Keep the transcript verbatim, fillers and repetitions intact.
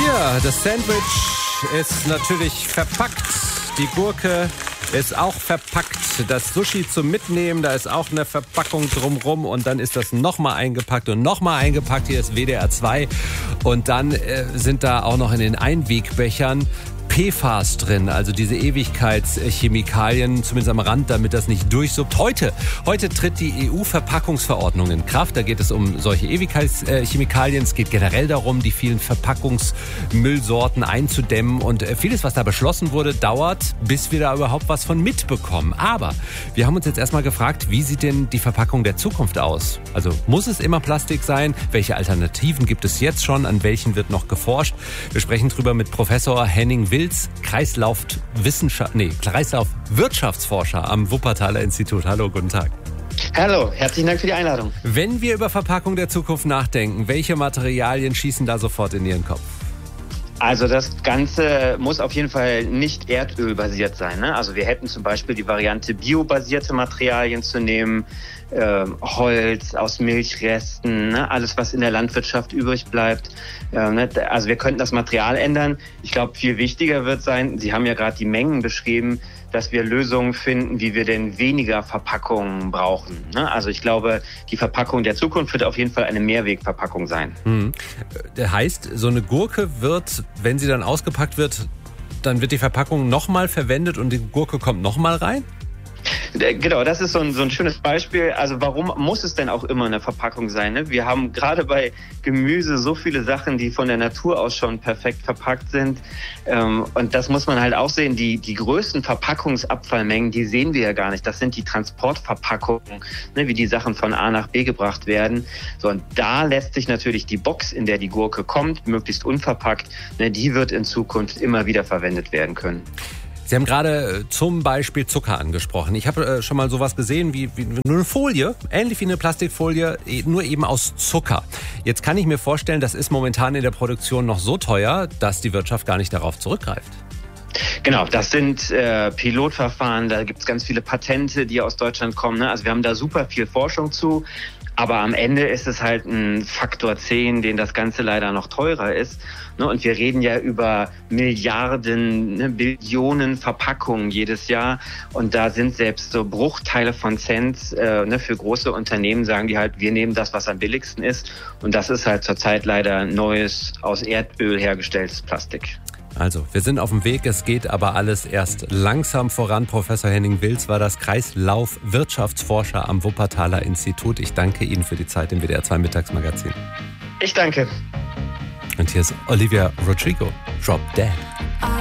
Ja, das Sandwich ist natürlich verpackt. Die Gurke ist auch verpackt. Das Sushi zum Mitnehmen, da ist auch eine Verpackung drumrum. Und dann ist das nochmal eingepackt und nochmal eingepackt. Hier ist W D R zwei. Und dann äh, sind da auch noch in den Einwegbechern P F A S drin, also diese Ewigkeitschemikalien, zumindest am Rand, damit das nicht durchsuppt. Heute, heute tritt die E U-Verpackungsverordnung in Kraft. Da geht es um solche Ewigkeitschemikalien. Es geht generell darum, die vielen Verpackungsmüllsorten einzudämmen. Und vieles, was da beschlossen wurde, dauert, bis wir da überhaupt was von mitbekommen. Aber wir haben uns jetzt erstmal gefragt, wie sieht denn die Verpackung der Zukunft aus? Also muss es immer Plastik sein? Welche Alternativen gibt es jetzt schon? An welchen wird noch geforscht? Wir sprechen drüber mit Professor Henning Wilz, Kreislaufwissenschaft, nee, Kreislaufwirtschaftsforscher am Wuppertaler Institut. Hallo, guten Tag. Hallo, herzlichen Dank für die Einladung. Wenn wir über Verpackung der Zukunft nachdenken, welche Materialien schießen da sofort in Ihren Kopf? Also das Ganze muss auf jeden Fall nicht erdölbasiert sein, ne? Also wir hätten zum Beispiel die Variante biobasierte Materialien zu nehmen, äh, Holz aus Milchresten, ne? Alles, was in der Landwirtschaft übrig bleibt. Äh, ne? Also wir könnten das Material ändern. Ich glaube, viel wichtiger wird sein, Sie haben ja gerade die Mengen beschrieben, dass wir Lösungen finden, wie wir denn weniger Verpackungen brauchen. Ne? Also ich glaube, die Verpackung der Zukunft wird auf jeden Fall eine Mehrwegverpackung sein. Hm. Das heißt, so eine Gurke wird, wenn sie dann ausgepackt wird, dann wird die Verpackung nochmal verwendet und die Gurke kommt nochmal rein? Genau, das ist so ein, so ein schönes Beispiel. Also warum muss es denn auch immer eine Verpackung sein? Ne? Wir haben gerade bei Gemüse so viele Sachen, die von der Natur aus schon perfekt verpackt sind. Ähm, und das muss man halt auch sehen. Die, die größten Verpackungsabfallmengen, die sehen wir ja gar nicht. Das sind die Transportverpackungen, ne, wie die Sachen von A nach B gebracht werden. So, und da lässt sich natürlich die Box, in der die Gurke kommt, möglichst unverpackt, ne, die wird in Zukunft immer wieder verwendet werden können. Sie haben gerade zum Beispiel Zucker angesprochen. Ich habe schon mal sowas gesehen wie, wie nur eine Folie, ähnlich wie eine Plastikfolie, nur eben aus Zucker. Jetzt kann ich mir vorstellen, das ist momentan in der Produktion noch so teuer, dass die Wirtschaft gar nicht darauf zurückgreift. Genau, das sind äh, Pilotverfahren, da gibt es ganz viele Patente, die aus Deutschland kommen. Ne? Also wir haben da super viel Forschung zu. Aber am Ende ist es halt ein Faktor zehn, den das Ganze leider noch teurer ist. Und wir reden ja über Milliarden, ne, Billionen Verpackungen jedes Jahr. Und da sind selbst so Bruchteile von Cent äh, ne, für große Unternehmen, sagen die halt, wir nehmen das, was am billigsten ist. Und das ist halt zurzeit leider neues, aus Erdöl hergestelltes Plastik. Also, wir sind auf dem Weg, es geht aber alles erst langsam voran. Professor Henning Wilz war das Kreislaufwirtschaftsforscher am Wuppertaler Institut. Ich danke Ihnen für die Zeit im W D R zwei Mittagsmagazin. Ich danke. Und hier ist Olivia Rodrigo, Drop Dead.